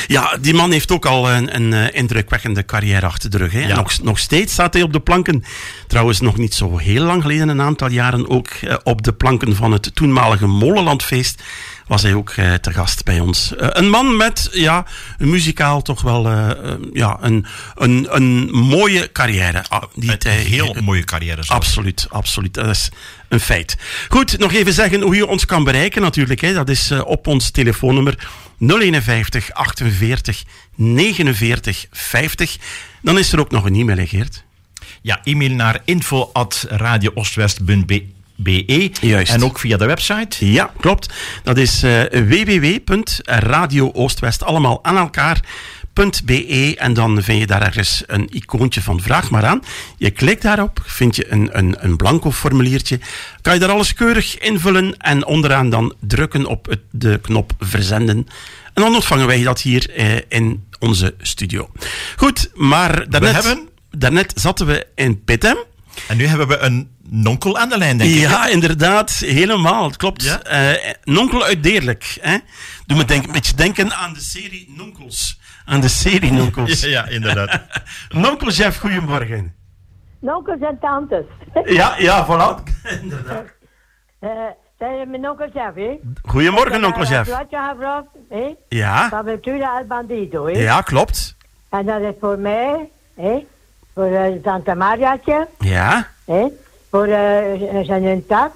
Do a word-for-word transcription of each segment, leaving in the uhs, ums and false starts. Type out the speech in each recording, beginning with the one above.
Ja, die man heeft ook al een, een uh, indrukwekkende carrière achter de rug. Hè. Ja. Nog, nog steeds staat hij op de planken. Trouwens, nog niet zo heel lang geleden, een aantal jaren ook uh, op de planken van het toenmalige Molenlandfeest was hij ook uh, te gast bij ons. Uh, een man met, ja, muzikaal toch wel uh, uh, ja, een, een, een mooie carrière. Uh, die een hij, heel uh, mooie carrière. Zo. Absoluut, absoluut. Dat is een feit. Goed, nog even zeggen hoe je ons kan bereiken natuurlijk. Hè. Dat is uh, op ons telefoonnummer nul eenenvijftig achtenveertig negenenveertig vijftig. Dan is er ook nog een e-mail, hè, Geert? Ja, e-mail naar info at radio oostwest punt b e. Juist. En ook via de website. Ja, klopt. Dat is uh, w w w punt radio oostwest, allemaal aan elkaar, .be, en dan vind je daar ergens een icoontje van vraag maar aan. Je klikt daarop, vind je een, een, een blanco formuliertje, kan je daar alles keurig invullen en onderaan dan drukken op het, de knop verzenden. En dan ontvangen wij dat hier uh, in onze studio. Goed, maar daarnet, hebben... daarnet zaten we in Pittem. En nu hebben we een nonkel aan de lijn, denk ik. Ja, inderdaad, helemaal. Het klopt. Ja? Uh, nonkel uit Deerlijk. Hè? Doe me denk, een beetje denken aan de serie Nonkels. Aan de serie Nonkels. Ja, ja, inderdaad. Nonkel Jeff, goedemorgen. Nonkels en tantes. Ja, ja, voilà. Inderdaad. Uh, zijn mijn onkel Jeff, hè? Goedemorgen, onkel Jeff. Wat je gevraagd, hè? Ja. Van Ventura El Bandido, hè? Ja, klopt. En dat is voor mij, hè? Voor uh, tante Mariatje, Ja. hè? Voor uh, zijn tak,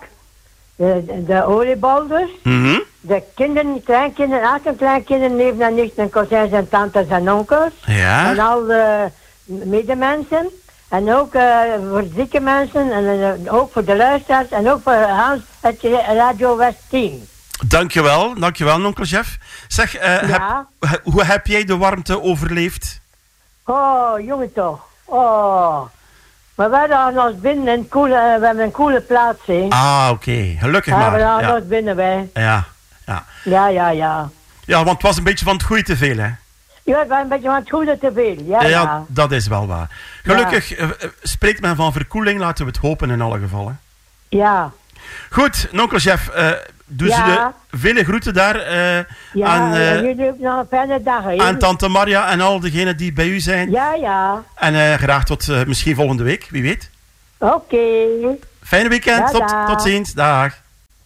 de, de oliebolders, Mhm. de kinderen, kleinkinderen, achterkleinkinderen, neven en nichten, en cousins en tantes en onkels. Ja. En al de medemensen. En ook uh, voor zieke mensen, en uh, ook voor de luisteraars, en ook voor Hans, het Radio West team. Dankjewel, dankjewel, onkel Jeff. Zeg, uh, Ja? heb, hoe heb jij de warmte overleefd? Oh, jongen toch. Oh. Maar we hadden ons binnen een koele, uh, we hebben een koele plaats, hè. Ah, oké. Okay. Gelukkig Ja, maar. we hadden Ja. ons binnen, wij. Ja. Ja. Ja, ja, ja. Ja, want het was een beetje van het goeie te veel, hè? Ja, het was een beetje van het goede te veel. Ja, Ja, ja. ja, dat is wel waar. Gelukkig uh, spreekt men van verkoeling, laten we het hopen in alle gevallen. Ja. Goed, nonkel Jeff, uh, doe Ja. ze de vele groeten daar uh, Ja, aan, uh, en jullie ook nog een fijne dag, hè. aan tante Maria en al degenen die bij u zijn. Ja, ja. En uh, graag tot uh, misschien volgende week, wie weet. Oké. Okay. Fijne weekend, Ja, tot, dag. tot ziens, dag.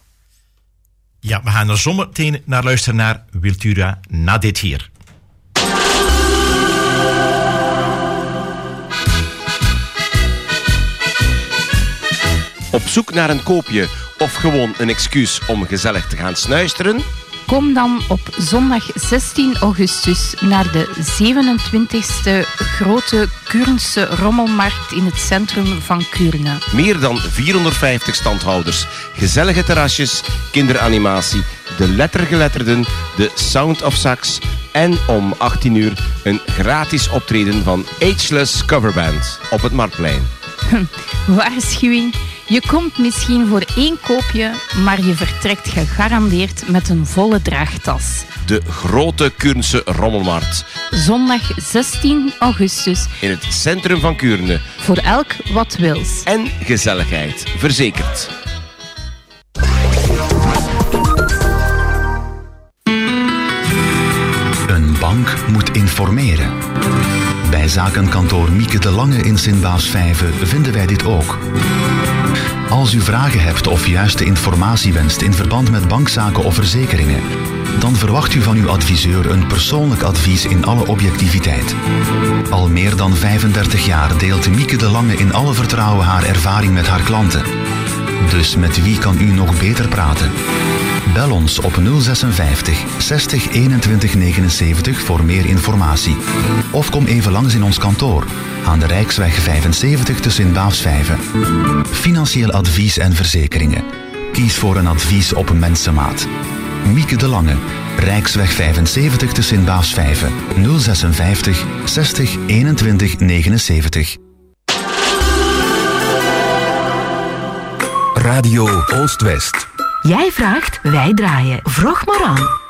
Ja, we gaan er zometeen naar luisteren naar Wiltura na dit hier. Op zoek naar een koopje of gewoon een excuus om gezellig te gaan snuisteren? Kom dan op zondag zestien augustus naar de zevenentwintigste grote Kuurnse rommelmarkt in het centrum van Kuurne. Meer dan vierhonderdvijftig standhouders, gezellige terrasjes, kinderanimatie, de lettergeletterden, de Sound of Sax en om achttien uur een gratis optreden van Ageless Coverband op het Marktplein. Waarschuwing, je komt misschien voor één koopje, maar je vertrekt gegarandeerd met een volle draagtas. De grote Kuurnse rommelmarkt Zondag zestien augustus. in het centrum van Kuurne. Voor elk wat wils. En gezelligheid verzekerd. Een bank moet informeren. Bij zakenkantoor Mieke de Lange in Sint-Baafsvijve vinden wij dit ook. Als u vragen hebt of juiste informatie wenst in verband met bankzaken of verzekeringen, dan verwacht u van uw adviseur een persoonlijk advies in alle objectiviteit. Al meer dan vijfendertig jaar deelt Mieke de Lange in alle vertrouwen haar ervaring met haar klanten. Dus met wie kan u nog beter praten? Bel ons op nul zesenvijftig zestig eenentwintig negenenzeventig voor meer informatie. Of kom even langs in ons kantoor aan de Rijksweg vijfenzeventig te Sint-Baafsvijve. Financieel advies en verzekeringen. Kies voor een advies op mensenmaat. Mieke de Lange, Rijksweg vijfenzeventig te Sint-Baafsvijve. nul zesenvijftig zestig eenentwintig negenenzeventig. Radio Oost-West. Jij vraagt, wij draaien. Vroeg maar aan.